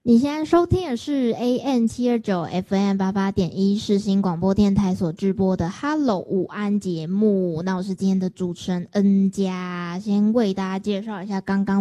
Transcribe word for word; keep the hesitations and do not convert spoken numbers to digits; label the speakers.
Speaker 1: 你现在收听的是 A M 七二九 F M 八八点一世新广播电台所直播的 Hello 午安节目。那我是今天的主持人恩佳，先为大家介绍一下刚刚